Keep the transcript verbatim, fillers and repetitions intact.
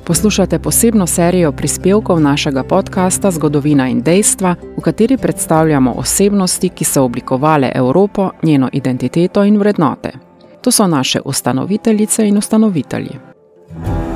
Poslušate posebno serijo prispevkov našega podcasta Zgodovina in dejstva, v kateri predstavljamo osebnosti, ki so oblikovale Evropo, njeno identiteto in vrednote. To so naše ustanoviteljice in ustanovitelji.